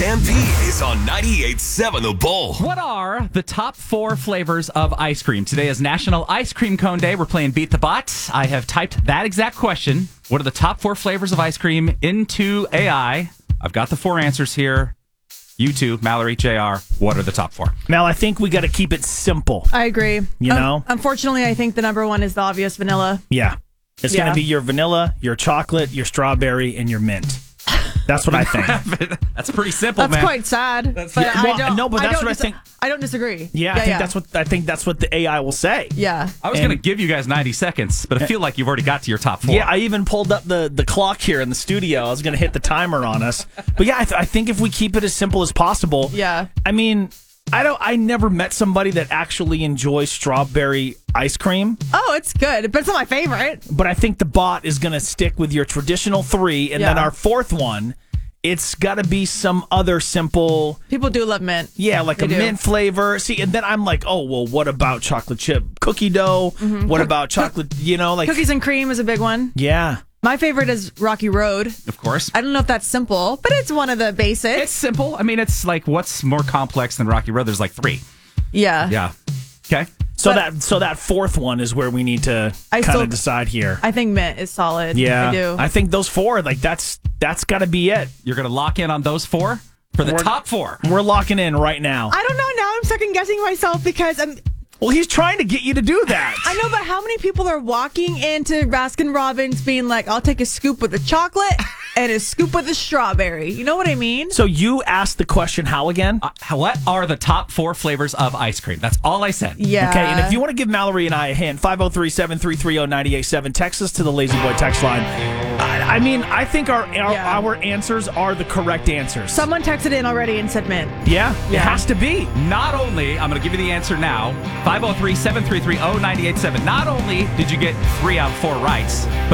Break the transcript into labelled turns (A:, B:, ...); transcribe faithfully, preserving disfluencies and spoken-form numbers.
A: Stampede is on ninety-eight point seven The Bull.
B: What are the top four flavors of ice cream? Today is National Ice Cream Cone Day. We're playing Beat the Bot. I have typed that exact question. What are the top four flavors of ice cream into A I? I've got the four answers here. You two, Mallory, J R, what are the top four?
C: Mel, I think we got to keep it simple.
D: I agree.
C: You
D: Um,
C: know?
D: Unfortunately, I think the number one is the obvious vanilla.
C: Yeah. It's
D: Yeah.
C: going to be your vanilla, your chocolate, your strawberry, and your mint. That's what I think.
B: That's pretty simple,
D: That's
B: man.
D: quite sad. But
C: Yeah,
D: I
C: well,
D: don't,
C: no, but that's
D: don't
C: what I
D: dis-
C: think-
D: I don't disagree.
C: Yeah, I think that's what I think that's what the A I will say.
D: Yeah.
B: I was
C: And-
B: going to give you guys ninety seconds, but I feel like you've already got to your top four.
C: Yeah, I even pulled up the, the clock here in the studio. I was going to hit the timer on us. But yeah, I, th- I think if we keep it as simple as possible.
D: Yeah.
C: I mean, I don't. I never met somebody that actually enjoys strawberry ice cream.
D: Oh, it's good, but it's not my favorite.
C: But I think the bot is going to stick with your traditional three. And then
D: Yeah.
C: our fourth one, it's got to be some other simple...
D: People do love mint.
C: Yeah, like
D: They
C: a
D: do.
C: mint flavor. See, and then I'm like, oh, well, what about chocolate chip cookie dough? What about chocolate, you know, like...
D: Cookies and cream is a big one.
C: Yeah.
D: My favorite is Rocky Road.
B: Of course.
D: I don't know if that's simple, but it's one of the basics.
B: It's simple. I mean, it's like, what's more complex than Rocky Road? There's like three.
D: yeah.
B: Yeah. Okay.
C: So
D: But-
C: that so that fourth one is where we need to
D: I
C: kind
D: still-
C: of decide here.
D: I think mint is solid.
C: yeah.
D: I do.
C: I think those four, like, that's that's got to be it.
B: You're going to lock in on those four for the
C: We're-
B: top four.
C: We're locking in right now.
D: I don't know. Now I'm second guessing myself because I'm.
C: Well, he's trying to get you to do that.
D: I know, but how many people are walking into Baskin Robbins being like, I'll take a scoop with the chocolate and a scoop with the strawberry? You know what I mean?
C: So you asked the question how again?
B: Uh, what are the top four flavors of ice cream? That's all I said.
D: Yeah.
C: Okay, and if you want to give Mallory and I a hint, five oh three, seven three three oh, nine eight seven, text us to the Lazy Boy text line. I, I mean, I think our our,
D: Yeah.
C: our answers are the correct answers.
D: Someone texted in already and said mint.
C: yeah, it
D: Yeah.
C: has to be.
B: Not only, I'm going to give you the answer now, five oh three, seven three three oh, nine eight seven. Not only did you get three out of four rights, but